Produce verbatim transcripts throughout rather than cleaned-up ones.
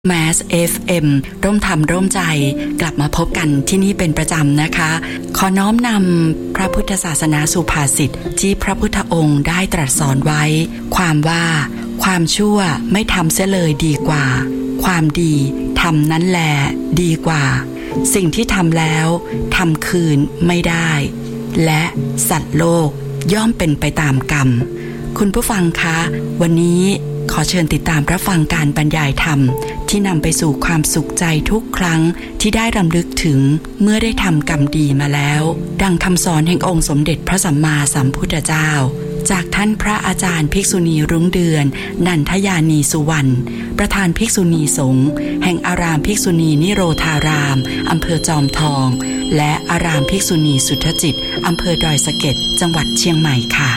Mass เอฟ เอ็ม ร่วมทำร่วมใจกลับมาพบกันที่นี่เป็นประจำนะคะขอน้อมนำพระพุทธศาสนาสุภาษิตที่พระพุทธองค์ได้ตรัสสอนไว้ความว่าความชั่วไม่ทำเสียเลยดีกว่าความดีทำนั้นแลดีกว่าสิ่งที่ทำแล้วทำคืนไม่ได้และสัตว์โลกย่อมเป็นไปตามกรรมคุณผู้ฟังคะวันนี้ขอเชิญติดตามรับฟังการบรรยายธรรมที่นำไปสู่ความสุขใจทุกครั้งที่ได้รำลึกถึงเมื่อได้ทำกรรมดีมาแล้วดังคำสอนแห่งองค์สมเด็จพระสัมมาสัมพุทธเจ้าจากท่านพระอาจารย์ภิกษุณีรุ้งเดือนนันทยานีสุวรรณประธานภิกษุณีสงฆ์แห่งอารามภิกษุณีนิโรธารามอำเภอจอมทองและอารามภิกษุณีสุทธจิตอำเภอดอยสะเก็ดจังหวัดเชียงใหม่ค่ะ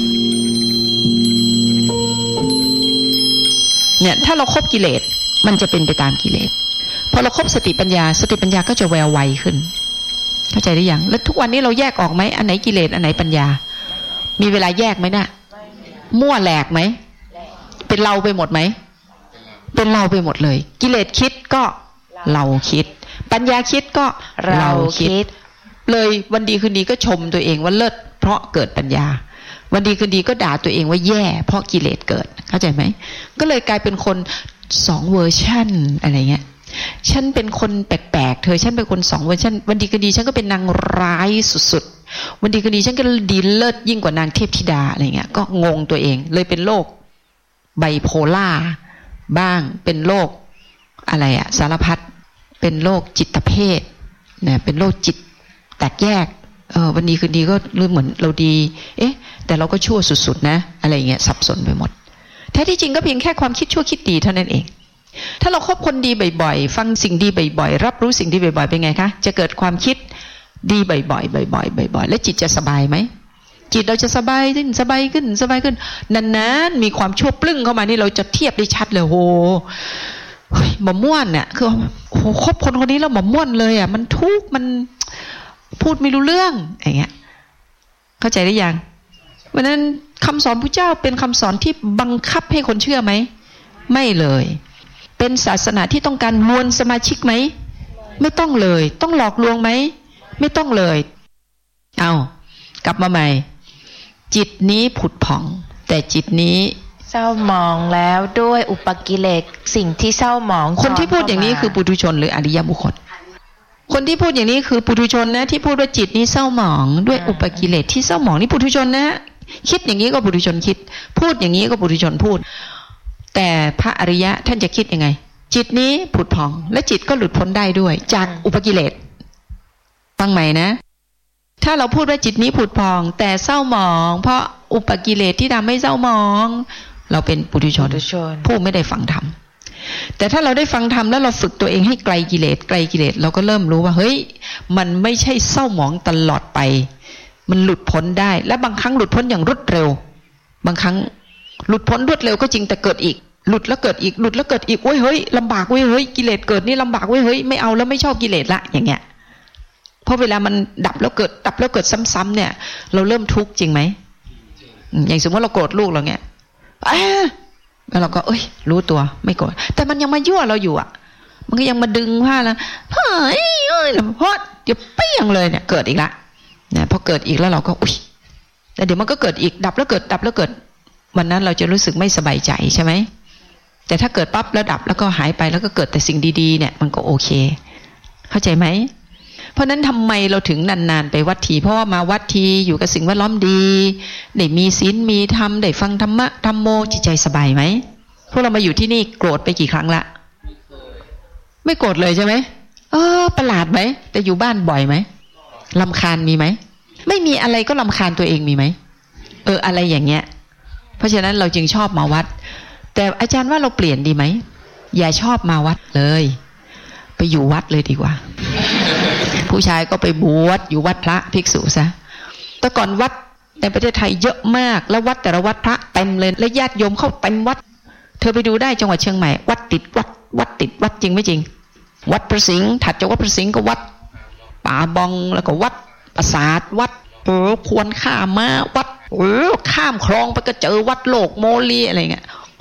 เนี่ยถ้าเราคบกิเลสมันจะเป็นไปตามกิเลสพอเราคบสติปัญญาสติปัญญาก็จะแววไวขึ้นเข้าใจหรือยังแล้วทุกวันนี้เราแยกออกไหมอันไหนกิเลสอันไหนปัญญามีเวลาแยกไหมนะมั่วแหลกไหมเป็นเราไปหมดไหมเป็นเราไปหมดเลยกิเลสคิดก็เราคิดปัญญาคิดก็เราคิดเลยวันดีคืนดีก็ชมตัวเองว่าเลิศเพราะเกิดปัญญาวันดีคืนดีก็ด่าตัวเองว่าแย่เพราะกิเลสเกิดเข้าใจไหมก็เลยกลายเป็นคนสองเวอร์ชันอะไรเงี้ยฉันเป็นคนแปลกๆเธอฉันเป็นคนสองเวอร์ชันวันดีคืนดีฉันก็เป็นนางร้ายสุดๆวันดีคืนดีฉันก็ดีเลิศยิ่งกว่านางเทพธิดาอะไรเงี้ยก็งงตัวเองเลยเป็นโรคไบโพล่าบ้างเป็นโรคอะไรอะสารพัดเป็นโรคจิตเภทเนี่ยเป็นโรคจิตแตกแยกเออวันดีคืนดีก็รู้เหมือนเราดีเอ๊ะแต่เราก็ชั่วสุดๆนะอะไรเงี้ยสับสนไปหมดแท้ที่จริงก็เพียงแค่ความคิดชั่วคิดดีเท่านั้นเองถ้าเราคบคนดีบ่อยๆฟังสิ่งดีบ่อยๆรับรู้สิ่งดีบ่อยๆเป็นไงคะจะเกิดความคิดดีบ่อยๆบ่อยๆบ่อยๆแล้วจิตจะสบายไหมจิตเราจะสบายขึ้นสบายขึ้นสบายขึ้นนานๆมีความชั่วปลึ้งเข้ามานี่เราจะเทียบได้ชัดเลยโหหม่อมม่วนเนี่ยคือโหคบคนคนนี้แล้วหม่อมม่วนเลยอ่ะมันทุกข์มันพูดไม่รู้เรื่องอย่างเงี้ยเข้าใจหรือยังเพราะนั้นคำสอนพระเจ้าเป็นคำสอนที่บังคับให้คนเชื่อไหมไม่เลยเป็นศาสนาที่ต้องการมวลสมาชิกไหมไม่ต้องเลยต้องหลอกลวงไหมไม่ต้องเลยเอากลับมาใหม่จิตนี้ผุดผ่องแต่จิตนี้เศร้าหมองแล้วด้วยอุปกิเลสสิ่งที่เศร้าหมองคนที่พูดอย่างนี้คือปุถุชนหรืออริยบุคคลคนที่พูดอย่างนี้คือปุถุชนนะที่พูดว่าจิตนี้เศร้าหมองด้วยอุปกิเลสที่เศร้าหมองนี่ปุถุชนนะคิดอย่างนี้ก็ปุถุชนคิดพูดอย่างนี้ก็ปุถุชนพูดแต่พระอริยะท่านจะคิดยังไงจิตนี้ผุดผ่องและจิตก็หลุดพ้นได้ด้วยจากอุปกิเลสฟังใหม่นะถ้าเราพูดว่าจิตนี้ผุดผ่องแต่เศร้าหมองเพราะอุปกิเลสที่ทำให้เศร้าหมองเราเป็นปุถุชนผู้ไม่ได้ฟังธรรมแต่ถ้าเราได้ฟังธรรมแล้วเราฝึกตัวเองให้ไกลกิเลสไกลกิเลสเราก็เริ่มรู้ว่าเฮ้ยมันไม่ใช่เศร้าหมองตลอดไปมันหลุดพ้นได้และบางครั้งหลุดพ้นอย่างรวดเร็วบางครั้งหลุดพ้นรวดเร็วก็จริงแต่เกิดอีกหลุดแล้วเกิดอีกหลุดแล้วเกิดอีกโอ้ยเฮ้ยลำบากเว้ยเฮ้ยกิเลสเกิดนี่ลำบากเว้ยเฮ้ยไม่เอาแล้วไม่ชอบกิเลสละอย่างเงี้ยเพราะเวลามันดับแล้วเกิดดับแล้วเกิดซ้ำๆเนี่ยเราเริ่มทุกข์จริงไหมอย่างสมมติเราโกรธลูกเราเงี้ยแล้วเราก็เอ้ยรู้ตัวไม่โกรธแต่มันยังมายั่วเราอยู่อ่ะมันก็ยังมาดึงผ้าแล้วเฮ้ยเอ้ยเพราะเดี๋ยวเปี้ยงเลยเนี่ยเกิดอีกละเนี่ยพอเกิดอีกแล้วเราก็อุ้ยแต่เดี๋ยวมันก็เกิดอีกดับแล้วเกิดดับแล้วเกิดวันนั้นเราจะรู้สึกไม่สบายใจใช่ไหมแต่ถ้าเกิดปั๊บแล้วดับแล้วก็หายไปแล้วก็เกิดแต่สิ่งดีๆเนี่ยมันก็โอเคเข้าใจไหมเพราะนั้นทำไมเราถึงนานๆไปวัดทีเพราะว่ามาวัดทีอยู่กับสิ่งแวดล้อมดีได้มีศีลมีธรรมได้ฟังธรรมะธรรมโมจิตใจสบายไหมพวกเรามาอยู่ที่นี่โกรธไปกี่ครั้งละไม่โกรธเลยใช่ไหมเออประหลาดไหมแต่อยู่บ้านบ่อยไหมรำคาญมีไหมไม่มีอะไรก็รำคาญตัวเองมีไหมเอออะไรอย่างเงี้ยเพราะฉะนั้นเราจึงชอบมาวัดแต่อาจารย์ว่าเราเปลี่ยนดีไหมอย่าชอบมาวัดเลยไปอยู่วัดเลยดีกว่าผู้ชายก็ไปบวชอยู่วัดพระภิกษุซะแต่ก่อนวัดในประเทศไทยเยอะมากแล้ววัดแต่ละวัดพระเต็มเลยและญาติโยมเข้าเต็มวัดเธอไปดูได้จังหวัดเชียงใหม่วัดติดวัดวัดติดวัดจริงไม่จริงวัดพระสิงห์ถัดจากวัดพระสิงห์ก็วัดป่าบองแล้วก็วัดปราสาทวัดเออควรข้ามมาวัดเออข้ามคลองไปก็เจอวัดโลกโมลีอะไรเงี้ย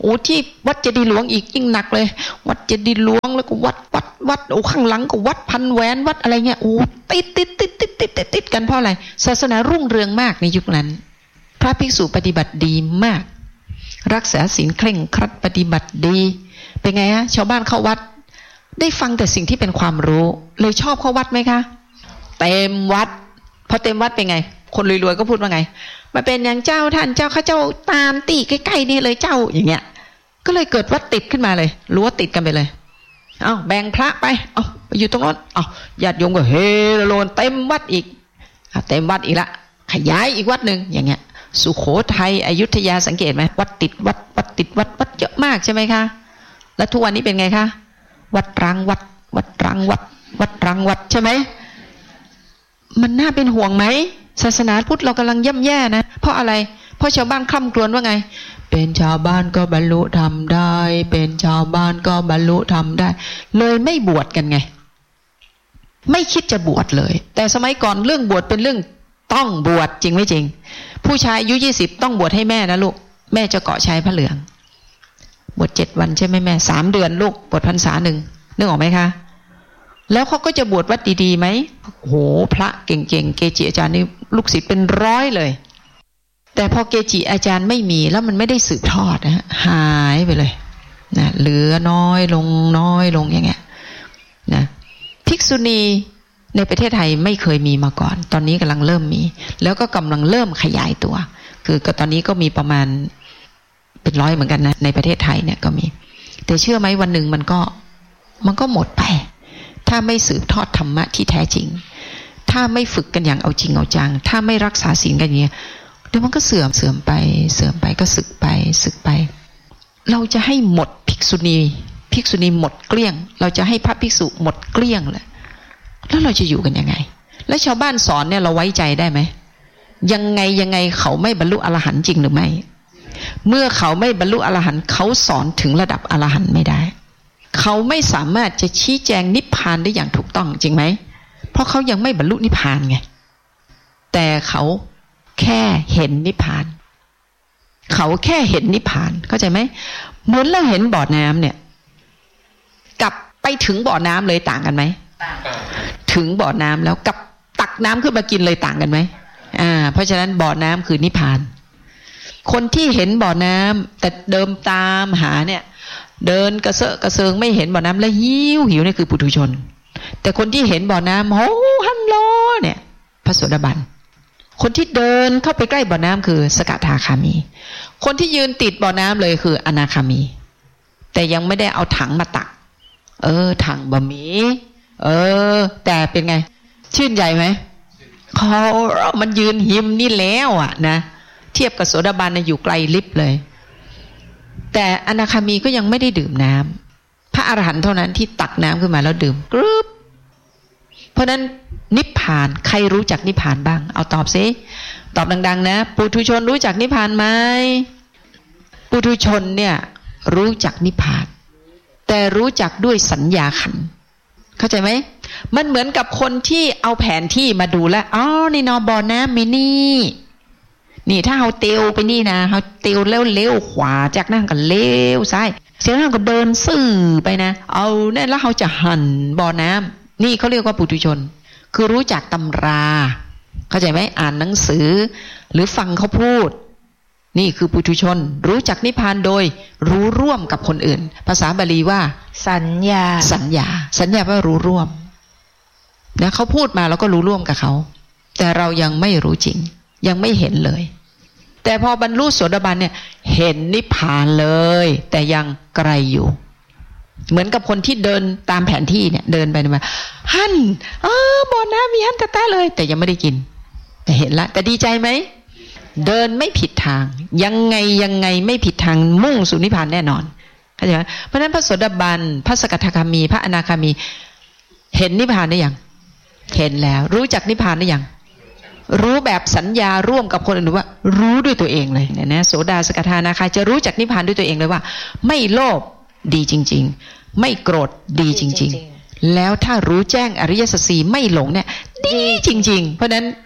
โอ้ที่วัดเจดีย์หลวงอีกยิ่งหนักเลยวัดเจดีย์หลวงแล้วก็วัดวัดวัดโอ้ข้างหลังก็วัดพันแหวนวัดอะไรเงี้ยโอ้ติดติดติดติดติดติดติดกันเพราะอะไรศาสนารุ่งเรืองมากในยุคนั้นพระภิกษุปฏิบัติดีมากรักษาศีลเคร่งครัดปฏิบัติดีเป็นไงฮะชาวบ้านเข้าวัดได้ฟังแต่สิ่งที่เป็นความรู้เลยชอบเข้าวัดไหมคะเต็มวัดพอเต็มวัดเป็นไงคนรวยๆก็พูดว่าไงมาเป็นอย่างเจ้าท่านเจ้าข้าเจ้าตามตีใกล้ๆนี่เลยเจ้าอย่างเงี้ยก็เลยเกิดวัดติดขึ้นมาเลยรู้ว่าติดกันไปเลยเอ้าแบ่งพระไปเอ้าไปอยู่ตรงนั้นเอ้าญาติโยมก็เฮโลนเต็มวัดอีกเต็มวัดอีกละขยายอีกวัดหนึ่งอย่างเงี้ยสุโขทัยอยุธยาสังเกตไหมวัดติดวัดวัดติดวัดวัดเยอะมากใช่ไหมคะแล้วทุกวันนี้เป็นไงคะวัดรังวัดวัดรังวัดวัดรังวัดใช่ไหมมันน่าเป็นห่วงไหมศาสนาพุทธเรากำลังย่ำแย่นะเพราะอะไรเพราะชาวบ้านคล่ำครวญว่าไงเป็นชาวบ้านก็บรรลุธรรมได้เป็นชาวบ้านก็บรรลุธรรมได้เลยไม่บวชกันไงไม่คิดจะบวชเลยแต่สมัยก่อนเรื่องบวชเป็นเรื่องต้องบวชจริงไม่จริงผู้ชายอายุยี่สิบต้องบวชให้แม่นะลูกแม่จะเกาะชายพระเหลืองบวชเจ็ดวันใช่ไหมแม่สามเดือนลูกบวชพรรษาหนึ่งนึกออกไหมคะแล้วเขาก็จะบวชวัดดีๆไหมโหพระเก่งๆเกจิอาจารย์นี่ลูกศิษย์เป็นร้อยเลยแต่พอเกจิอาจารย์ไม่มีแล้วมันไม่ได้สืบทอดนะหายไปเลยนะเหลือน้อยลงน้อยลงอย่างเงี้ยนะภิกษุณีในประเทศไทยไม่เคยมีมาก่อนตอนนี้กำลังเริ่มมีแล้วก็กำลังเริ่มขยายตัวคือก็ตอนนี้ก็มีประมาณเป็นร้อยเหมือนกันนะในประเทศไทยเนี่ยก็มีแต่เชื่อไหมวันหนึ่งมันก็มันก็หมดไปถ้าไม่สืบทอดธรรมะที่แท้จริงถ้าไม่ฝึกกันอย่างเอาจริงเอาจังถ้าไม่รักษาศีลกันอย่างเงี้ยเดี๋ยวมันก็เสื่อมเสื่อมไปเสื่อมไปก็สึกไปสึกไปเราจะให้หมดภิกษุณีภิกษุณีหมดเกลี้ยงเราจะให้พระภิกษุหมดเกลี้ยงเลยแล้วเราจะอยู่กันยังไงแล้วชาวบ้านสอนเนี่ยเราไว้ใจได้ไหมยังไงยังไงเขาไม่บรรลุอรหันต์จริงหรือไม่เมื่อเขาไม่บรรลุอรหันต์เขาสอนถึงระดับอรหันต์ไม่ได้เขาไม่สามารถจะชี้แจงนิพพานได้อย่างถูกต้องจริงไหมเพราะเขายังไม่บรรลุนิพพานไงแต่เขาแค่เห็นนิพพานเขาแค่เห็นนิพพานเข้าใจไหมเหมือนเราเห็นบ่อน้ำเนี่ยกับไปถึงบ่อน้ำเลยต่างกันไหมถึงบ่อน้ำแล้วกับตักน้ำขึ้นมากินเลยต่างกันไหมอ่าเพราะฉะนั้นบ่อน้ำคือนิพพานคนที่เห็นบ่อน้ำแต่เดิมตามหาเนี่ยเดินกระเซาะกระเซิงไม่เห็นบ่อน้ำแล้วหิวหิวนี่คือปุถุชนแต่คนที่เห็นบ่อน้ำโอ้ฮัลโหลเนี่ยพระโสดาบันคนที่เดินเข้าไปใกล้บ่อน้ำคือสกทาคามีคนที่ยืนติดบ่อน้ำเลยคืออนาคามีแต่ยังไม่ได้เอาถังมาตักเออถังบะหมี่เออแต่เป็นไงชื่นใจไหมเขามันยืนหิมนี่แล้วอ่ะนะเทียบกับโสดาบันนะอยู่ไกลลิบเลยแต่อนาคามีก็ยังไม่ได้ดื่มน้ำพระอรหันต์เท่านั้นที่ตักน้ำขึ้นมาแล้วดื่มกรึบเพราะนั้นนิพพานใครรู้จักนิพพานบ้างเอาตอบซิตอบดังๆนะปุถุชนรู้จักนิพพานไหมปุถุชนเนี่ยรู้จักนิพพานแต่รู้จักด้วยสัญญาขันธ์เข้าใจไหมมันเหมือนกับคนที่เอาแผนที่มาดูแล้วอ๋อนี่นอบ่อน้ำมีนี่นี่ถ้าเขาเตียวไปนี่นะเขาเตียวแล้วเลี้ยวขวาจากนั่นก็เลี้ยวซ้ายเสียงนั่นก็เดินซื่อไปนะเอาเนี่ยแล้วเขาจะหันบ่อน้ำนี่เขาเรียกว่าปุถุชนคือรู้จักตำราเข้าใจไหมอ่านหนังสือหรือฟังเขาพูดนี่คือปุถุชนรู้จักนิพพานโดยรู้ร่วมกับคนอื่นภาษาบาลีว่าสัญญาสัญญาสัญญาว่ารู้ร่วมนะเขาพูดมาแล้วก็รู้ร่วมกับเขาแต่เรายังไม่รู้จริงยังไม่เห็นเลยแต่พอบรรลุโสดาบันเนี่ยเห็นนิพพานเลยแต่ยังไกลอยู่เหมือนกับคนที่เดินตามแผนที่เนี่ยเดินไปมาฮั่นเออบ่อน้ำมีฮั่นตะแต้เลยแต่ยังไม่ได้กินแต่เห็นละแต่ดีใจไหมเดินไม่ผิดทางยังไงยังไงไม่ผิดทางมุ่งสู่นิพพานแน่นอนเข้าใจไหมเพราะฉะนั้นพระโสดาบันพระสกทาคามีพระอนาคามีเห็นนิพพานได้ยังเห็นแล้วรู้จักนิพพานได้ยังรู้แบบสัญญาร่วมกับคนอื่นว่ารู้ด้วยตัวเองเลยเนี่ยนะโสดาสกทานาคาจะรู้จักนิพพานด้วยตัวเองเลยว่าไม่โลภดีจริงๆไม่โกรธดีจริงๆแล้วถ้ารู้แจ้งอริยสัจสี่ไม่หลงเนี่ยดีจริงๆเพราะนั้น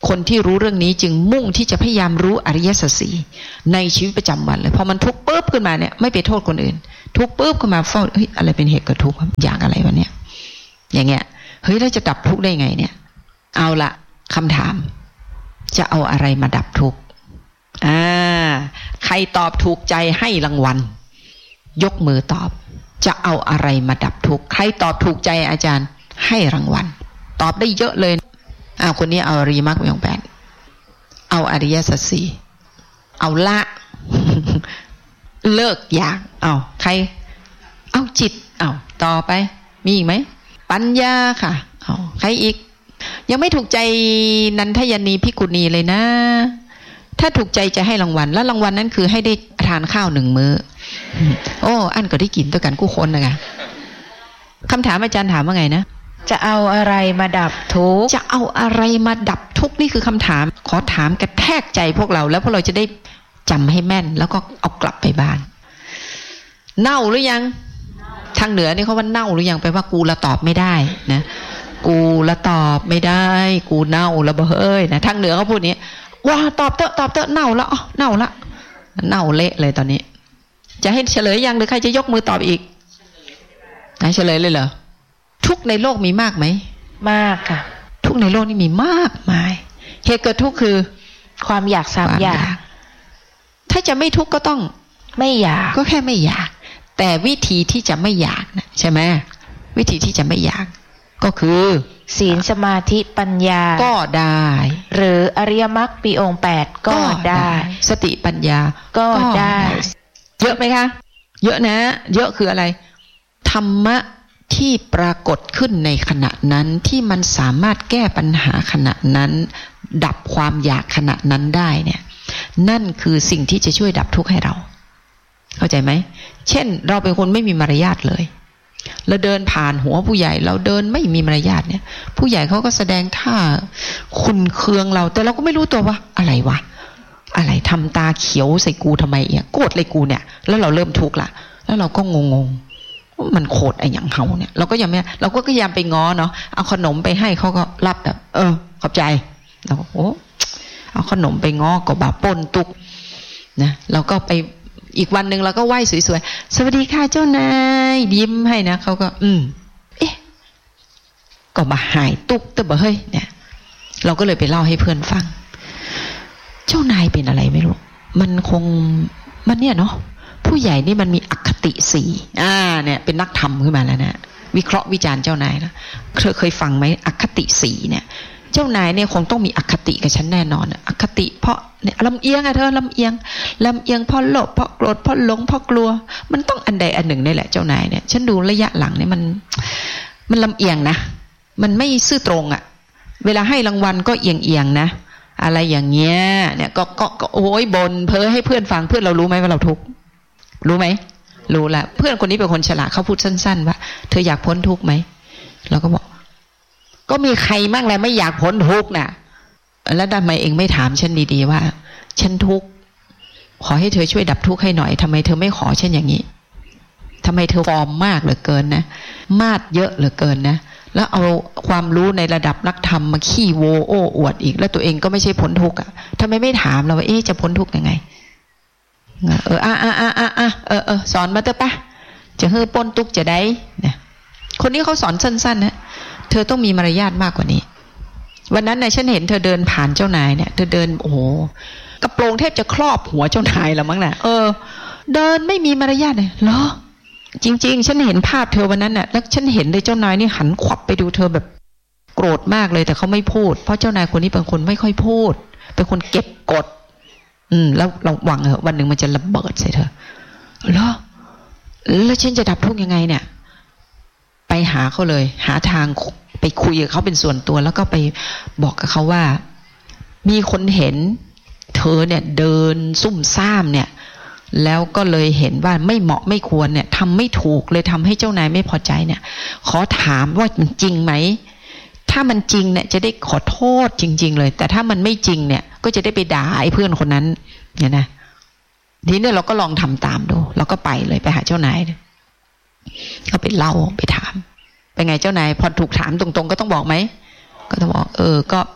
คนที่รู้เรื่องนี้จึงมุ่งที่จะพยายามรู้อริยสัจสี่ในชีวิตประจำวันเลยพอมันทุกข์ปุ๊บขึ้นมาเนี่ยไม่ไปโทษคนอื่นทุกข์ปุ๊บขึ้นมาเฝ้าเฮ้ยอะไรเป็นเหตุเกิดทุกข์อย่างอะไรวะเนี่ยอย่างเงี้ยเฮ้ยเราจะดับทุกข์ได้ไงเนี่ยเอาละคำถามจะเอาอะไรมาดับทุกข์อ่าใครตอบถูกใจให้รางวัลยกมือตอบจะเอาอะไรมาดับทุกข์ใครตอบถูกใจอาจารย์ให้รางวัลตอบได้เยอะเลยอ้าวคนนี้เอาอริยมรรคมีองค์แปดเอาอริยสัจสี่เอาละเลิกอยากเอาใครเอาจิตเอาต่อไปมีอีกไหมปัญญาค่ะเอาใครอีกยังไม่ถูกใจนันทยานีภิกขุณีเลยนะถ้าถูกใจจะให้รางวัลแล้วรางวัลนั้นคือให้ได้ทานข้าวหนึ่งมื้อโอ้อันก็ได้กินด้วยกันกู้คนนะคะคำถามอาจารย์ถามว่าไงนะจะเอาอะไรมาดับทุกข์จะเอาอะไรมาดับทุกข์นี่คือคำถามขอถามกระแทกใจพวกเราแล้วพวกเราจะได้จำให้แม่นแล้วก็เอากลับไปบ้านเน่าหรือยังทางเหนือนี่เขาว่าเน่าหรือยังแปลว่ากูละตอบไม่ได้นะกูละตอบไม่ได้กูเน่าละเบ้ยนะทางเหนือเขาพูดนี้ว้าตอบเตอะตอบเตอะเน่าละอ๋อเน่าละเน่าเละเลยตอนนี้จะให้เฉลยยังหรือใครจะยกมือตอบอีกให้เฉลยเลยเหรอทุกในโลกมีมากไหมมากค่ะทุกในโลกนี่มีมากมายเหตุเกิดทุกข์คือความอยากสามอย่างถ้าจะไม่ทุกข์ก็ต้องไม่อยากก็แค่ไม่อยากแต่วิธีที่จะไม่อยากนะใช่ไหมวิธีที่จะไม่อยากก็คือศีลสมาธิปัญญาก็ได้หรืออริยมรรคปีองค์แปดก็ได้สติปัญญาก็ได้เยอะไหมคะเยอะนะเยอะคืออะไรธรรมะที่ปรากฏขึ้นในขณะนั้นที่มันสามารถแก้ปัญหาขณะนั้นดับความอยากขณะนั้นได้เนี่ยนั่นคือสิ่งที่จะช่วยดับทุกข์ให้เราเข้าใจไหมเช่นเราเป็นคนไม่มีมารยาทเลยเราเดินผ่านหัวผู้ใหญ่เราเดินไม่มีมารยาทเนี่ยผู้ใหญ่เขาก็แสดงท่าขุ่นเคืองเราแต่เราก็ไม่รู้ตัวว่าอะไรวะอะไรทำตาเขียวใส่กูทำไมเนี่ยโกรธเลยกูเนี่ยแล้วเราเริ่มทุกข์ละแล้วเราก็งงๆมันโคตรไอ้อย่างเฮาเนี่ยเราก็ยังไม่เราก็พยายามไปง้อเนาะเอาขนมไปให้เขาก็รับแบบเออขอบใจเราโอ้เอาขนมไปง้อก็บาปนตุกนะเราก็ไปอีกวันหนึ่งเราก็ไหว้สวยๆสวัสดีค่ะเจ้านายยิ้มให้นะเขาก็อืมเอ๊ะก็มาหายตุกแต่บ่เฮ้ยเนี่ยเราก็เลยไปเล่าให้เพื่อนฟังเจ้านายเป็นอะไรไม่รู้มันคงมันเนี่ยเนาะผู้ใหญ่นี่มันมีอคติสี่อ่าเนี่ยเป็นนักธรรมขึ้นมาแล้วนะวิเคราะห์วิจารณ์เจ้านายนะเคยเคยฟังไหมอคติสี่เนี่ยเจ้านายเนี่ยคงต้องมีอคติกับฉันแน่นอนอคติเพราะเนี่ยลำเอียงอะเธอลำเอียงลำเอียงเพราะโลภเพราะโกรธเพราะหลงเพราะกลัวมันต้องอันใดอันหนึ่งนี่แหละเจ้านายเนี่ยฉันดูระยะหลังเนี่ยมันมันลำเอียงนะมันไม่ซื่อตรงอะเวลาให้รางวัลก็เอียงเอียงนะอะไรอย่างเงี้ยเนี่ยก็ก็ก็โอ้ยบ่นเพ้อให้เพื่อนฟังเพื่อนเรารู้ไหมว่าเราทุกข์รู้ไหมรู้ละเพื่อนคนนี้เป็นคนฉลาดเขาพูดสั้นๆว่าเธออยากพ้นทุกข์ไหมเราก็บอกก็มีใครมั่งแหละไม่อยากพ้นทุกข์น่ะแล้วทำไมเองไม่ถามฉันดีๆว่าฉันทุกข์ขอให้เธอช่วยดับทุกข์ให้หน่อยทำไมเธอไม่ขอฉันอย่างนี้ทำไมเธอฟอร์มมากเหลือเกินนะมาดเยอะเหลือเกินนะแล้วเอาความรู้ในระดับนักธรรมมาขี้โวโอ้อวดอีกแล้วตัวเองก็ไม่ใช่พ้นทุกข์อ่ะทำไมไม่ถามเราว่าเอ๊ะจะพ้นทุกข์ยังไงเอออ่ะอ่ะอ่ะอ่ะอ่ะเออเออสอนมาเถอะปะจะเฮ้อพ้นทุกข์จะได้เนี่ยคนนี้เขาสอนสั้นๆนะเธอต้องมีมารยาทมากกว่านี้วันนั้นเนี่ยฉันเห็นเธอเดินผ่านเจ้านายเนี่ยเธอเดินโอ้โหกระโปรงแทบจะครอบหัวเจ้านายแล้วมั้งน่ะเออเดินไม่มีมารยาทเลยเหรอจริงๆฉันเห็นภาพเธอวันนั้นน่ะแล้วฉันเห็นเลยเจ้านายนี่หันขวับไปดูเธอแบบโกรธมากเลยแต่เขาไม่พูดเพราะเจ้านายคนนี้เป็นคนไม่ค่อยพูดเป็นคนเก็บกดอืมแล้วเราหวังเหรอวันหนึ่งมันจะระเบิดใส่เธอเหรอแล้วฉันจะดับทุกข์ยังไงเนี่ยไปหาเขาเลยหาทางไปคุยกับเขาเป็นส่วนตัวแล้วก็ไปบอกกับเขาว่ามีคนเห็นเธอเนี่ยเดินซุ่มซ่ามเนี่ยแล้วก็เลยเห็นว่าไม่เหมาะไม่ควรเนี่ยทำไม่ถูกเลยทำให้เจ้านายไม่พอใจเนี่ยขอถามว่ามันจริงไหมถ้ามันจริงเนี่ยจะได้ขอโทษจริงๆเลยแต่ถ้ามันไม่จริงเนี่ยก็จะได้ไปด่าไอ้เพื่อนคนนั้นเนี่ยนะทีนี้เราก็ลองทำตามดูเราก็ไปเลยไปหาเจ้านายก็ไปเล่าไปถามเป็นไงเจ้านายพอถูกถามตรงๆก็ต้องบอกไหมก็ต้องบอกเออก็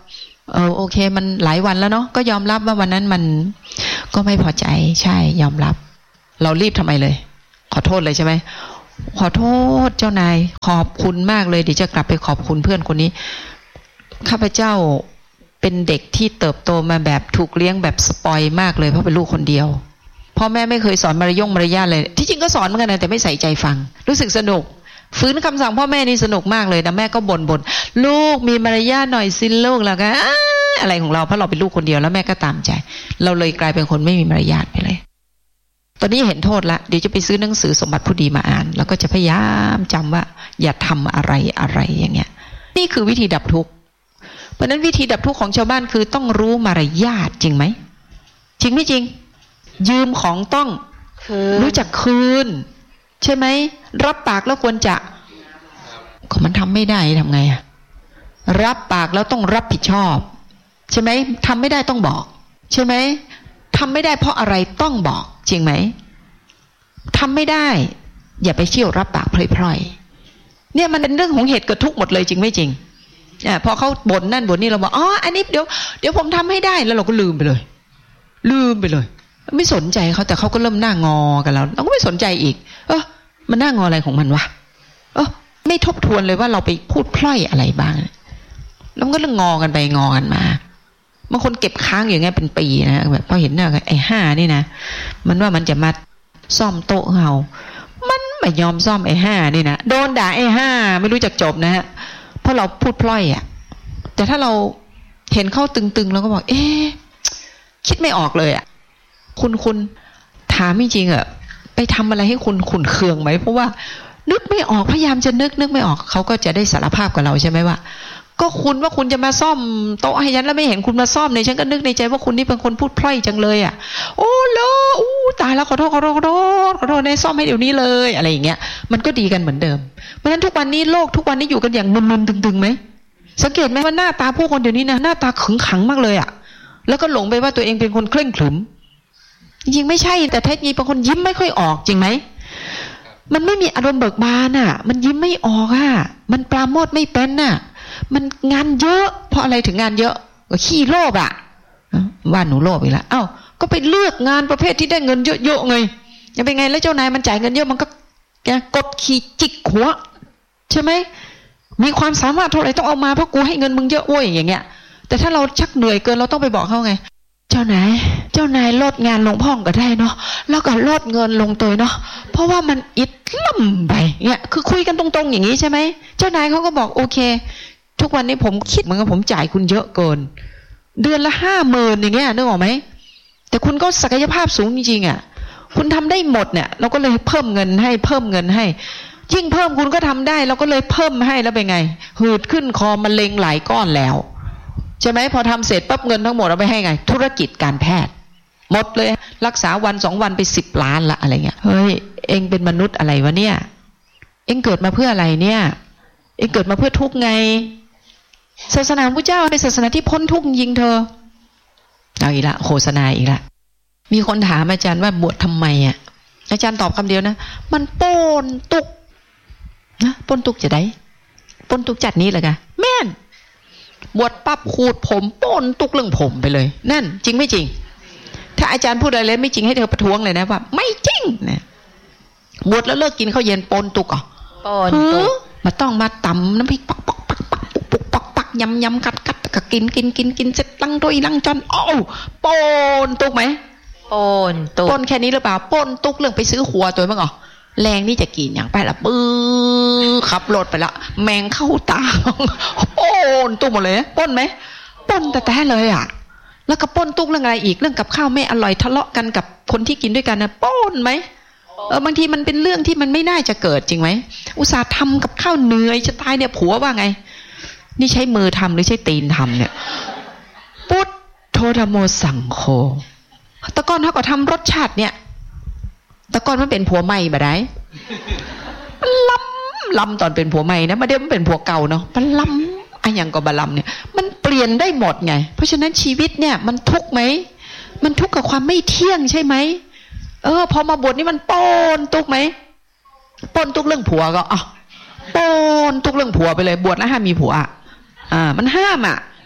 เออโอเคมันหลายวันแล้วเนาะก็ยอมรับว่าวันนั้นมันก็ไม่พอใจใช่ยอมรับเรารีบทำไมเลยขอโทษเลยใช่ไหมขอโทษเจ้านายขอบคุณมากเลยเดี๋ยวจะกลับไปขอบคุณเพื่อนคนนี้ข้าพเจ้าเป็นเด็กที่เติบโตมาแบบถูกเลี้ยงแบบสปอยมากเลยเพราะเป็นลูกคนเดียวพ่อแม่ไม่เคยสอนมารยงมารยาทเลยที่จริงก็สอนเหมือนกันนะแต่ไม่ใส่ใจฟังรู้สึกสนุกฝืนคำสั่งพ่อแม่นี่สนุกมากเลยแต่แม่ก็บ่นบ่นลูกมีมารยาทหน่อยสิลูกแล้วก็อะไรของเราเพราะเราเป็นลูกคนเดียวแล้วแม่ก็ตามใจเราเลยกลายเป็นคนไม่มีมารยาทไปเลยตอนนี้เห็นโทษละเดี๋ยวจะไปซื้อหนังสือสมบัติผู้ดีมาอ่านแล้วก็จะพยายามจำว่าอย่าทำอะไรอะไรอย่างเงี้ยนี่คือวิธีดับทุกข์เพราะนั้นวิธีดับทุกข์ของชาวบ้านคือต้องรู้มารยาทจริงไหมจริงไม่จริงยืมของต้องรู้จักคืนใช่ไหมรับปากแล้วควรจะก็มันทำไม่ได้ทำไงอะรับปากแล้วต้องรับผิดชอบใช่ไหมทำไม่ได้ต้องบอกใช่ไหมทำไม่ได้เพราะอะไรต้องบอกจริงไหมทำไม่ได้อย่าไปเชี่ยวรับปากพล่อยๆเนี่ยมันเป็นเรื่องของเหตุเกิดทุกข์หมดเลยจริงไม่จริงอ่าพอเขาบ่นนั่นบ่นนี่เราบอกอ๋ออันนี้เดี๋ยวเดี๋ยวผมทำให้ได้แล้วเราก็ลืมไปเลยลืมไปเลยไม่สนใจเขาแต่เขาก็เริ่มหน้างอกับเราเราก็ไม่สนใจอีกเออมันหน้างออะไรของมันวะเออไม่ทบทวนเลยว่าเราไปพูดพล่อยอะไรบ้างแล้วก็เรื่องงอกันไปงอกันมาบางคนเก็บค้างอย่างเงี้ยเป็นปีนะแบบพอเห็นหน้าไอ้ห้านี่นะมันว่ามันจะมาซ่อมโต๊ะเรามันไม่ยอมซ่อมไอ้ห้านี่นะโดนด่าไอ้ห้าไม่รู้จักจบนะฮะเพราะเราพูดพล่อยอ่ะแต่ถ้าเราเห็นเข้าตึงๆเราก็บอกเอ๊ะคิดไม่ออกเลยอ่ะคุณคุณถามจริงๆอ่ะไปทำอะไรให้คุณขุ่นเคืองไหมเพราะว่านึกไม่ออกพยายามจะนึกนึกไม่ออกเขาก็จะได้สารภาพกับเราใช่ไหมว่าก็คุณว่าคุณจะมาซ่อมโต๊ะให้ฉันแล้วไม่เห็นคุณมาซ่อมเนี่ยฉันก็นึกในใจว่าคุณนี่เป็นคนพูดพล่อยจังเลยอ่ะโอ้โลอู้ตายแล้วขอโทษขอโทษขอโทษขอโทษในซ่อมให้เดี๋ยวนี้เลยอะไรอย่างเงี้ยมันก็ดีกันเหมือนเดิมเพราะฉะนั้นทุกวันนี้โลกทุกวันนี้อยู่กันอย่างมึนๆตึงๆไหมสังเกตไหมว่าหน้าตาผู้คนเดี๋ยวนี้นะหน้าตาขึงขังมากเลยอ่ะแล้วก็หลงไปว่าตัวเองเป็นคนเคร่งขรึมจริงๆไม่ใช่แต่แท้จริงเป็นคนยิ้มไม่ค่อยออกจริงไหมมันไม่มีอารมณ์เบิกบานอ่ะมันยิ้มไม่ออกอ่ะมันปราโมทย์ไม่เป็นน่ะมันงานเยอะเพราะอะไรถึงงานเยอะก็ขี้โลภอ่ะว่าหนูโลภอีกแล้วอ้าวก็ไปเลือกงานประเภทที่ได้เงินเยอะๆไงยังเป็นไงแล้วเจ้านายมันจ่ายเงินเยอะมันก็แกกดขี่จิกหัวใช่ไหมมีความสามารถเท่าไหร่ต้องเอามาเพราะกูให้เงินมึงเยอะโว้ยอย่างเงี้ยแต่ถ้าเราชักเหนื่อยเกินเราต้องไปบอกเขาไงเจ้านายเจ้านายลดงานลงพ่องก็ได้เนาะแล้วก็ลดเงินลงตัวเนาะเพราะว่ามันอิดล่ำไปเนี่ยคือคุยกันตรงๆอย่างนี้ใช่ไหมเจ้านายเขาก็บอกโอเคทุกวันนี้ผมคิดเหมือนกับผมจ่ายคุณเยอะเกินเดือนละห้าหมื่นอย่างเงี้ยนึกออกไหมแต่คุณก็ศักยภาพสูงจริงๆอ่ะคุณทำได้หมดเนี่ยเราก็เลยเพิ่มเงินให้เพิ่มเงินให้ยิ่งเพิ่มคุณก็ทำได้เราก็เลยเพิ่มให้แล้วเป็นไงหืดขึ้นคอมะเร็งหลายก้อนแล้วใช่ไหมพอทำเสร็จปั๊บเงินทั้งหมดเอาไปให้ไงธุรกิจการแพทย์หมดเลยรักษาวันสองวันไปสิบล้านละอะไรเงี้ยเฮ้ยเองเป็นมนุษย์อะไรวะเนี่ยเองเกิดมาเพื่ออะไรเนี่ยเองเกิดมาเพื่อทุกข์ไงศาสนาพระเจ้าเป็นศาสนาที่พ้นทุกข์ยิงเธอเอาอีกละโฆษณาอีกละมีคนถามอาจารย์ว่าบวชทำไมอ่ะอาจารย์ตอบคำเดียวนะมันป้นตุกนะป้นตุกจะได้ป้นตุกจัดนี้เลยกะแม่นบวชปั๊บขูดผมป้นตุกเรื่องผมไปเลยนั่นจริงไม่จริงถ้าอาจารย์พูดอะไรเลยไม่จริงให้เธอประท้วงเลยนะว่าไม่จริงนะบวชแล้วเลิกกินข้าวเย็นป้นตุกอ่ะป้นตุกมาต้องมาตำน้ำพริกปักปักปักปักปุกปุกปักปักยำยำกัดกัดก็กินกินกินกินเสร็จลังด้วยลังจอนอ้าวป้นตุกไหมป้นตุกป้นแค่นี้หรือเปล่าป้นตุกเรื่องไปซื้อหัวตัวมั้งอ๋อแรงนี่จะกินอย่างไปละปื้อขับรถไปละแมงเข้าตาป้นตุกหมดเลยป้นไหมป้นแต่แต่เลยอ่ะแล้วก็ป้นตุกเรื่องอะไรอีกเรื่องกับข้าวไม่อร่อยทะเลาะกันกับคนที่กินด้วยกันนะป้นไหมเออบางทีมันเป็นเรื่องที่มันไม่น่าจะเกิดจริงไหมอุตส่าห์ทำกับข้าวเหนื่อยจะตายเนี่ยผัวว่าไงนี่ใช้มือทำหรือใช้ตีนทำเนี่ยพุทโธธโมสังโฆตะกอนเขาก็ทำรสชาติเนี่ยตะกอนมันเป็นผัวใหม่บ่ได้มันล้ำล้ำตอนเป็นผัวใหม่นะมาเดี๋ยวมันเป็นผัวเก่าเนาะมันล้ำไอ้ยังก็บะล้ำเนี่ยมันเปลี่ยนได้หมดไงเพราะฉะนั้นชีวิตเนี่ยมันทุกข์ไหมมันทุกข์กับความไม่เที่ยงใช่ไหมเออพอมาบวชนี่มันป้นตุกไหมป้นตุกเรื่องผัวก็อ่ะป้นตุกเรื่องผัวไปเลยบวชแล้วห้ามมีผัวอ่ะอ่ามันห้ามอ่ะ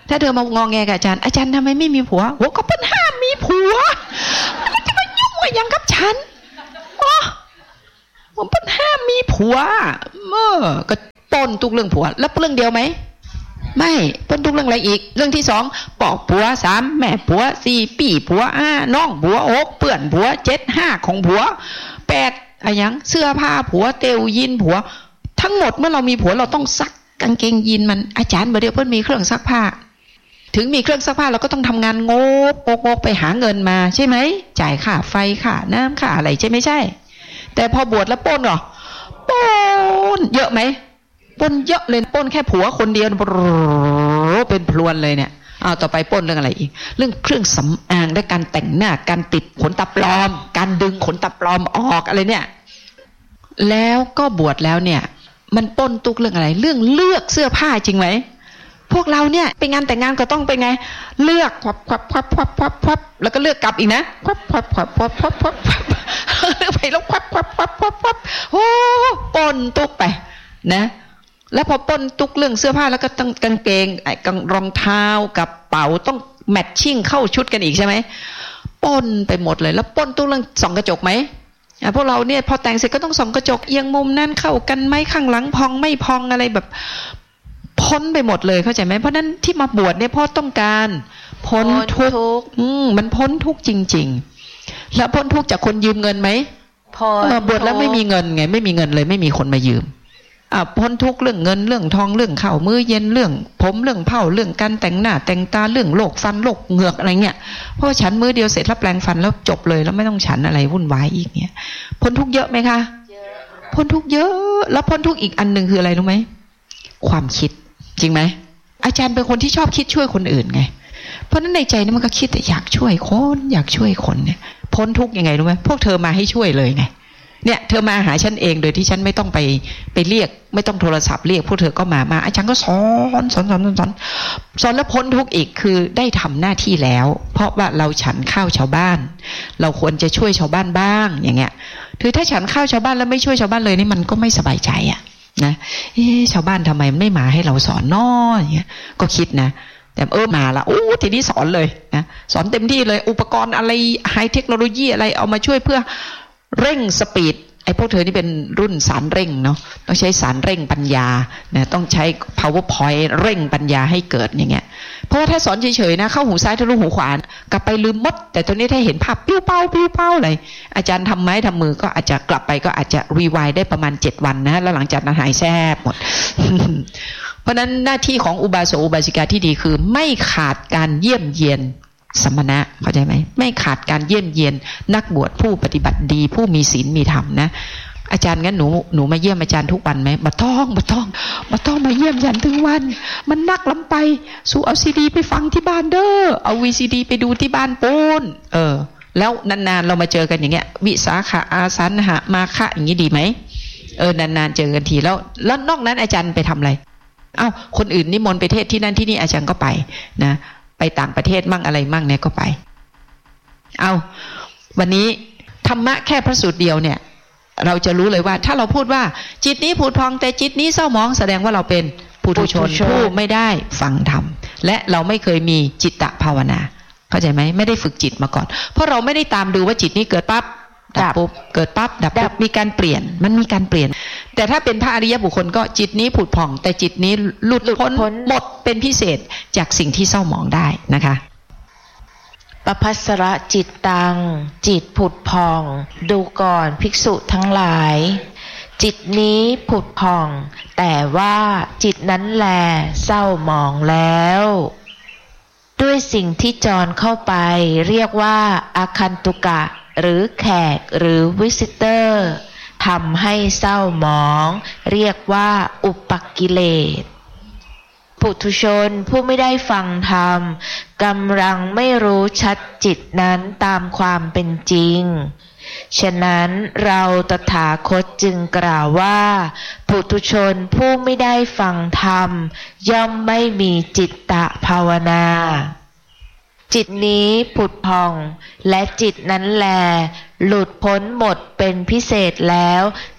ถ้าเธอมางอแงกับอาจารย์อาจารย์ทำไมไม่มีผัวโอ้ก็เปิ้นห้ามมีผัวมันจะมายุ่งอะไรยังกับฉันอ๋อผมเปิ้นห้ามมีผัวเออก็ปนทุกเรื่องผัวแล้วเรื่องเดียวไหมไม่ปนทุกเรื่องอะไรอีกเรื่องที่สองปอกผัวสามแม่ผัวสี่ปี่ผัวห้าน้องผัวหกเปื่อนผัวเจ็ดห้าของผัวแปดอะไรยังเสื้อผ้าผัวเตวยินผัวทั้งหมดเมื่อเรามีผัวเราต้องซักกางเกงยีนมันอาจารย์บ่เดียวเพิ่นมีเครื่องซักผ้าถึงมีเครื่องซักผ้าเราก็ต้องทำงานงกงกไปหาเงินมาใช่ไหมจ่ายค่าไฟค่าน้ำค่าอะไรใช่ไม่ใช่แต่พอบวชแล้วปล้นเหรอปล้นเยอะไหมปล้นเยอะเลยปล้นแค่ผัวคนเดียวเป็นพลวนเลยเนี่ยเอาต่อไปปล้นเรื่องอะไรอีกเรื่องเครื่องสำอางและการแต่งหน้าการติดขนตาปลอมการดึงขนตาปลอมออกอะไรเนี่ยแล้วก็บวชแล้วเนี่ยมันปล้นตุกเรื่องอะไรเรื่องเลือกเสื้อผ้าจริงไหมพวกเราเนี่ยไปงานแต่งงานก็ต้องไปไงเลือกควับควับควับควับควับควับแล้วก็เลือกกลับอีกนะควับควับควับควับควับควับควับไปแล้วควับควับควับควับควับโอ้ปล้นตุกไปนะแล้วพอปล้นตุกเรื่องเสื้อผ้าแล้วก็ต้องกางเกงไอ้กางรองเท้ากับเป๋าต้องแมทชิ่งเข้าชุดกันอีกใช่ไหมปล้นไปหมดเลยแล้วปล้นตุกเรื่องส่องกระจกไหมพวกเราเนี่ยพอแต่งเสร็จก็ต้องส่องกระจกเอียงมุมนั่นเข้ากันไหมข้างหลังพองไม่พองอะไรแบบพ้นไปหมดเลยเข้าใจไหมเพราะนั้นที่มาบวชเนี่ยพ่อต้องการพ้นทุกข์อืมมันพ้นทุกข์จริงๆแล้วพ้นทุกข์จากคนยืมเงินไหมพ้นมาบวชแล้วไม่มีเงินไงไม่มีเงินเลยไม่มีคนมายืมอ่ะพ้นทุกข์เรื่องเงินเรื่องทองเรื่องข้าวมื้อเย็นเรื่องผมเรื่องเผาเรื่องการแต่งหน้าแต่งตาเรื่องโรคฟันโรคเหงือกอะไรเงี้ยเพราะฉันมื้อเดียวเสร็จแล้วแปลงฟันแล้วจบเลยแล้วไม่ต้องฉันอะไรวุ่นวายอีกเนี่ยพ้นทุกข์เยอะไหมคะพ้นทุกข์เยอะแล้วพ้นทุกข์อีกอันหนึ่งคืออะไรรู้ไหมความคิดจริงไหมอาจารย์เป็นคนที่ชอบคิดช่วยคนอื่นไงเพราะนั้นในใจนี่มันก็คิดแต่อยากช่วยคนอยากช่วยคนเนี่ยพ้นทุกข์ยังไงรู้ไหมพวกเธอมาให้ช่วยเลยไงเนี่ยเธอมาหาฉันเองโดยที่ฉันไม่ต้องไปไปเรียกไม่ต้องโทรศัพท์เรียกพวกเธอก็มามาอาจารย์ก็สอนสอนสอนสอนสอนสอนแล้วพ้นทุกข์อีกคือได้ทำหน้าที่แล้วเพราะว่าเราฉันข้าวชาวบ้านเราควรจะช่วยชาวบ้านบ้างอย่างเงี้ยคือถ้าฉันข้าวชาวบ้านแล้วไม่ช่วยชาวบ้านเลยนี่มันก็ไม่สบายใจอ่ะนะเอ๊ะชาวบ้านทำไมไม่มาให้เราสอนน้ออย่างเงี้ยก็คิดนะแต่เออมาละโอ้ทีนี้สอนเลยนะสอนเต็มที่เลยอุปกรณ์อะไรไฮเทคโนโลยีอะไรเอามาช่วยเพื่อเร่งสปีดไอ้พวกเธอนี่เป็นรุ่นสารเร่งเนาะต้องใช้สารเร่งปัญญานะต้องใช้ powerpoint เร่งปัญญาให้เกิดอย่างเงี้ยเพราะว่าถ้าสอนเฉยๆนะเข้าหูซ้ายทะลุหูขวากลับไปลืมมดแต่ตัวนี้ถ้าเห็นภาพปิ้วเป้าปิ้วเป้าอะไรอาจารย์ทำไม้ทำมือก็อาจจะกลับไปก็อาจจะรีไวด์ได้ประมาณเจ็ดวันนะแล้วหลังจากนั้นหายแซ่บหมด เพราะนั้นหน้าที่ของอุบาสกอุบาสิกาที่ดีคือไม่ขาดการเยี่ยมเยียนสมณะเข้าใจไหมไม่ขาดการเยี่ยมเยียนนักบวชผู้ปฏิบัติดีผู้มีศีลมีธรรมนะอาจารย์งั้นหนูหนูมาเยี่ยมอาจารย์ทุกวันไหมมาต้องมาต้องมาต้องมาเยี่ยมอาจารย์ทุกวันมันนักลำไปสู่เอาซีดีไปฟังที่บ้านเด้อเอาวีซีดีไปดูที่บ้านปูนเออแล้วนานๆเรามาเจอกันอย่างเงี้ยวิสาขะอาสันหะมาคะอย่างนี้ดีไหมเออนานๆเจอกันทีแล้วแล้วนอกนั้นอาจารย์ไปทำอะไรอ้าวคนอื่นนิมนต์ไปเทศที่นั่นที่นี่อาจารย์ก็ไปนะไปต่างประเทศมั่งอะไรมั่งเนี่ยก็ไปเอาวันนี้ธรรมะแค่พระสูตรเดียวเนี่ยเราจะรู้เลยว่าถ้าเราพูดว่าจิตนี้ผุดพองแต่จิตนี้เศร้าหมองแสดงว่าเราเป็นปุถุชนผู้ไม่ได้ฟังธรรมและเราไม่เคยมีจิตตภาวนาเข้าใจไหมไม่ได้ฝึกจิตมาก่อนเพราะเราไม่ได้ตามดูว่าจิตนี้เกิดปั๊บดับปุ๊บเกิดปั๊บดับปุ๊บมีการเปลี่ยนมันมีการเปลี่ยนแต่ถ้าเป็นพระอริยบุคคลก็จิตนี้ผุดผ่องแต่จิตนี้หลุดพ้นหมดเป็นพิเศษจากสิ่งที่เศร้าหมองได้นะคะปภัสสระจิตตังจิตผุดผ่องดูก่อนภิกษุทั้งหลายจิตนี้ผุดผ่องแต่ว่าจิตนั้นแลเศร้าหมองแล้วด้วยสิ่งที่จรเข้าไปเรียกว่าอาคันตุกะหรือแขกหรือวิสิเตอร์ทำให้เศร้าหมองเรียกว่าอุปกิเลสปุถุชนผู้ไม่ได้ฟังธรรมกำลังไม่รู้ชัดจิตนั้นตามความเป็นจริงฉะนั้นเราตถาคตจึงกล่าวว่าปุถุชนผู้ไม่ได้ฟังธรรมย่อมไม่มีจิตตภาวนาจิตนี้ผุดพองและจิตนั้นแลหลุดพ้นหมดเป็นพิเศษแล้ว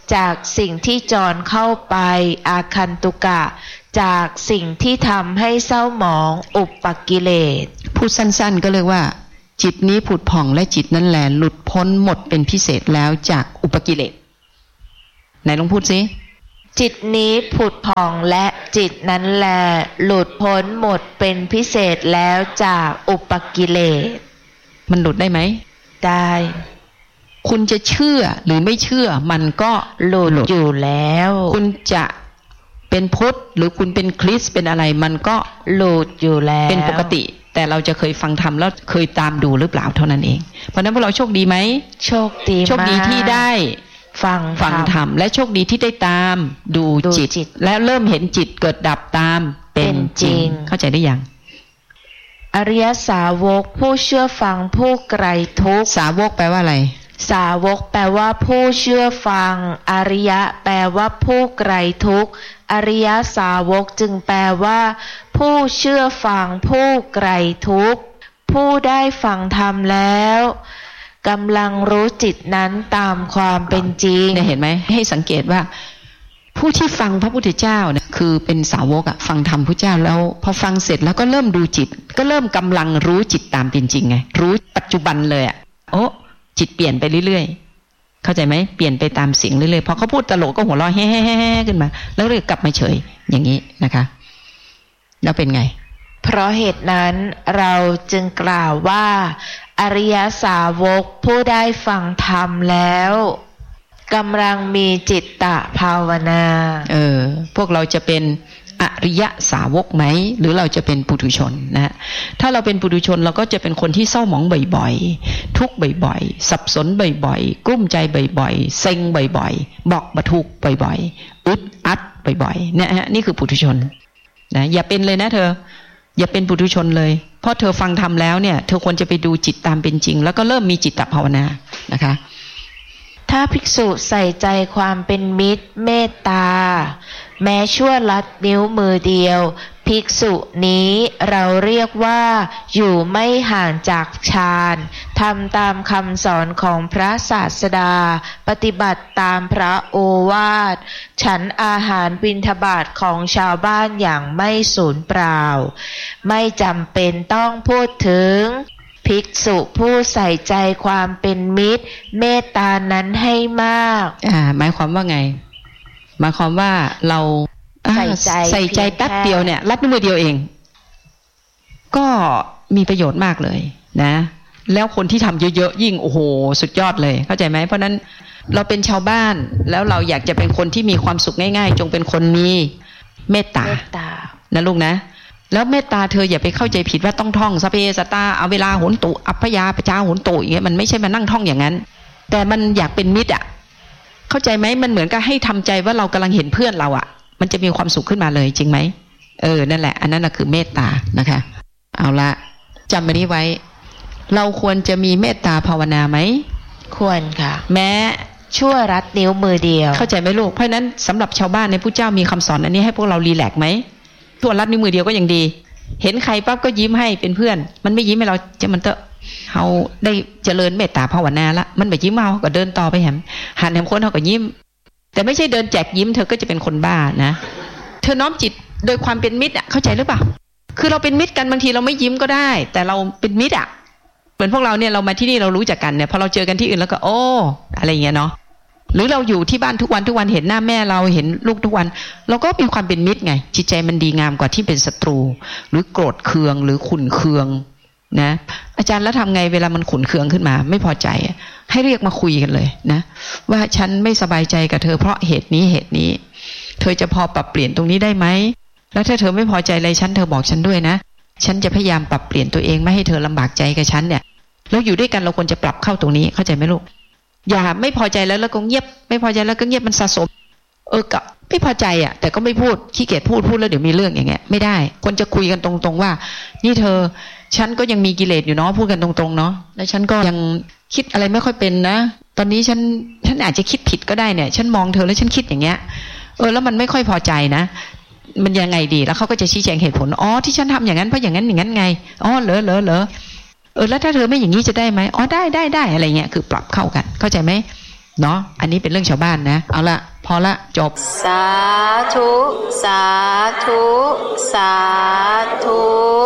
จากสิ่งที่จรเข้าไปอาคันตุกะจากสิ่งที่ทำให้เศร้าหมองอุปกิเลสพูดสั้นๆก็เรียกว่าจิตนี้ผุดผ่องและจิตนั้นแหละหลุดพ้นหมดเป็นพิเศษแล้วจากอุปกิเลสไหนลองพูดสิจิตนี้ผุดผ่องและจิตนั้นแลหลุดพ้นหมดเป็นพิเศษแล้วจากอุปกิเลสมันหลุดได้ไหมได้คุณจะเชื่อหรือไม่เชื่อมันก็หลุดอยู่แล้วคุณจะเป็นพุทธหรือคุณเป็นคริสต์เป็นอะไรมันก็หลุดอยู่แล้วเป็นปกติแต่เราจะเคยฟังธรรมแล้วเคยตามดูหรือเปล่าเท่านั้นเองเพราะนั้นพวกเราโชคดีไหมโชคดีโชคดีที่ได้ฟังฟังธรรมและโชคดีที่ได้ตามดูจิตและเริ่มเห็นจิตเกิดดับตามเป็นจริงเข้าใจได้ยังอริยสาวกผู้เชื่อฟังผู้ไกลทุกข์สาวกแปลว่าอะไรสาวกแปลว่าผู้เชื่อฟังอริยะแปลว่าผู้ไกลทุกข์อริยสาวกจึงแปลว่าผู้เชื่อฟังผู้ไกลทุกข์ผู้ได้ฟังธรรมแล้วกำลังรู้จิตนั้นตามความเป็นจริงเนี่ยเห็นไหมให้สังเกตว่าผู้ที่ฟังพระพุทธเจ้าเนี่ยคือเป็นสาวกอะฟังธรรมพระเจ้าแล้วพอฟังเสร็จแล้วก็เริ่มดูจิตก็เริ่มกำลังรู้จิตตามเป็นจริงไงรู้ปัจจุบันเลยอะโอ้จิตเปลี่ยนไปเรื่อยๆเข้าใจไหมเปลี่ยนไปตามเสียงเรื่อยๆพอเขาพูดตลกก็หัวเราะแฮ่ๆๆขึ้นมาแล้วเลยกลับมาเฉยอย่างนี้นะคะแล้วเป็นไงเพราะเหตุนั้นเราจึงกล่าวว่าอริยสาวกผู้ได้ฟังธรรมแล้วกำลังมีจิตตภาวนาเออพวกเราจะเป็นอริยสาวกไหมหรือเราจะเป็นปุถุชนนะถ้าเราเป็นปุถุชนเราก็จะเป็นคนที่เศร้าหมองบ่อยๆทุกข์บ่อยๆสับสนบ่อยๆกลุ้มใจบ่อยๆเซ็งบ่อยๆบอกบรรทุกบ่อยๆอึดอัดบ่อยๆเนี่ยฮะนี่คือปุถุชนนะอย่าเป็นเลยนะเธออย่าเป็นปุถุชนเลยเพราะเธอฟังธรรมแล้วเนี่ยเธอควรจะไปดูจิตตามเป็นจริงแล้วก็เริ่มมีจิตตภาวนานะคะถ้าภิกษุใส่ใจความเป็นมิตรเมตตาแม้ชั่วลัดนิ้วมือเดียวภิกษุนี้เราเรียกว่าอยู่ไม่ห่างจากฌานทำตามคำสอนของพระศาสดาปฏิบัติตามพระโอวาทฉันอาหารบิณฑบาตของชาวบ้านอย่างไม่สูญเปล่าไม่จำเป็นต้องพูดถึงภิกษุผู้ใส่ใจความเป็นมิตรเมตตานั้นให้มากอ่าหมายความว่าไงหมายความว่าเราใส่ใจใส่ใจแป๊บเดียวเนี่ยรับนิ้วมือเดียวเองก็มีประโยชน์มากเลยนะแล้วคนที่ทำเยอะๆยิ่งโอ้โหสุดยอดเลยเข้าใจไหมเพราะนั้นเราเป็นชาวบ้านแล้วเราอยากจะเป็นคนที่มีความสุขง่ายๆจงเป็นคนมีเมตตานะลูกนะแล้วเมตตาเธออย่าไปเข้าใจผิดว่าต้องท่องสเปสตาเอาเวลาโหนตุอัพพยาปจาโหนตุอย่างเงี้ยมันไม่ใช่มานั่งท่องอย่างนั้นแต่มันอยากเป็นมิตรอ่ะเข้าใจไหมมันเหมือนกับให้ทำใจว่าเรากำลังเห็นเพื่อนเราอ่ะมันจะมีความสุขขึ้นมาเลยจริงไหมเออนั่นแหละอันนั้นแหละคือเมตตานะคะเอาละจำอันนี้ไว้เราควรจะมีเมตตาภาวนาไหมควรค่ะแม้ชั่วรัดนิ้วมือเดียวเข้าใจไหมลูกเพราะนั้นสำหรับชาวบ้านในพระเจ้ามีคำสอนอันนี้ให้พวกเรารีแลกซ์ไหมชั่วรัดนิ้วมือเดียวก็ยังดีเห็นใครปั๊บก็ยิ้มให้เป็นเพื่อนมันไม่ยิ้มให้เราจะมันเตอะเขาได้เจริญเมตตาภาวนาละมันไปยิ้มเอาก็เดินต่อไปแหมหันแหมคนเขาก็ยิ้มแต่ไม่ใช่เดินแจกยิ้มเธอก็จะเป็นคนบ้านะเธอน้อมจิตโดยความเป็นมิตรอ่ะเข้าใจหรือเปล่าคือเราเป็นมิตรกันบางทีเราไม่ยิ้มก็ได้แต่เราเป็นมิตรอ่ะเหมือนพวกเราเนี่ยเรามาที่นี่เรารู้จักกันเนี่ยพอเราเจอกันที่อื่นแล้วก็โอ้อะไรอย่างเงี้ยเนาะหรือเราอยู่ที่บ้านทุกวันทุกวันเห็นหน้าแม่เราเห็นลูกทุกวันเราก็มีความเป็นมิตรไงจิตใจมันดีงามกว่าที่เป็นศัตรูหรือโกรธเคืองหรือขุ่นเคืองนะอาจารย์แล้วทำไงเวลามันขุ่นเคืองขึ้นมาไม่พอใจให้เรียกมาคุยกันเลยนะว่าฉันไม่สบายใจกับเธอเพราะเหตุนี้เหตุนี้เธอจะพอปรับเปลี่ยนตรงนี้ได้ไหมแล้วถ้าเธอไม่พอใจอะไรฉันเธอบอกฉันด้วยนะฉันจะพยายามปรับเปลี่ยนตัวเองไม่ให้เธอลำบากใจกับฉันเนี่ยแล้วอยู่ด้วยกันเราควรจะปรับเข้าตรงนี้เข้าใจไหมลูกอย่าไม่พอใจแล้วแล้วก็เงียบไม่พอใจแล้วก็เงียบมันสะสมเออกับไม่พอใจอ่ะแต่ก็ไม่พูดขี้เกียจพูดพูดแล้วเดี๋ยวมีเรื่องอย่างเงี้ยไม่ได้ควรจะคุยกันตรงๆว่านี่เธอฉันก็ยังมีกิเลสอยู่เนาะพูดกันตรงๆเนาะแล้วฉันก็ยังคิดอะไรไม่ค่อยเป็นนะตอนนี้ฉันฉันอาจจะคิดผิดก็ได้เนี่ยฉันมองเธอแล้วฉันคิดอย่างเงี้ยเออแล้วมันไม่ค่อยพอใจนะมันยังไงดีแล้วเขาก็จะชี้แจงเหตุผลอ๋อที่ฉันทำอย่างนั้นเพราะอย่างนั้นอย่างนั้นไงอ๋อเหรอเหรอเหรอเออแล้วถ้าเธอไม่อย่างนี้จะได้ไหมอ๋อได้ได้ได้อะไรเงี้ยคือปรับเข้ากันเข้าใจไหมเนาะอันนี้เป็นเรื่องชาวบ้านนะเอาละพอละจบสาธุสาธุสาธุ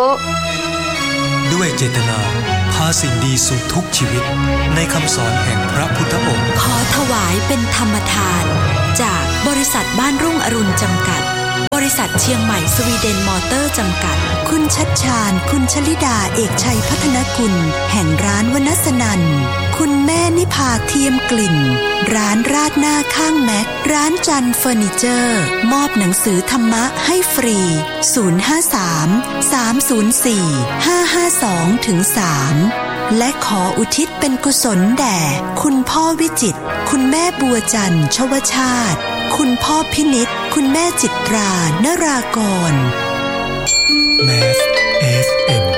ด้วยเจตนาพาสิ่งดีสู่ทุกชีวิตในคำสอนแห่งพระพุทธองค์ขอถวายเป็นธรรมทานจากบริษัทบ้านรุ่งอรุณจำกัดบริษัทเชียงใหม่สวีเดนมอเตอร์จำกัดคุณชัดชาญคุณชลิดาเอกชัยพัฒนกุลแห่งร้านวนัสนันคุณแม่นิพาเทียมกลิ่นร้านราดหน้าข้างแม็กร้านจันเฟอร์นิเจอร์มอบหนังสือธรรมะให้ฟรีศูนย์ ห้า สาม สาม ศูนย์ สี่ ห้า ห้า สอง สาม และขออุทิศเป็นกุศลแด่คุณพ่อวิจิตรคุณแม่บัวจันทร์ชวชาติคุณพ่อพินิจคุณแม่จิตรานรากรแมส เอฟ เอ็ม